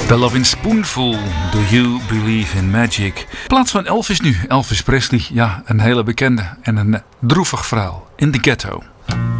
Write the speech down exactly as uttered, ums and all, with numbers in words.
The Lovin' Spoonful, Do You Believe in Magic? In plaats van Elvis nu, Elvis Presley. Ja, een hele bekende en een droevig verhaal. In the Ghetto.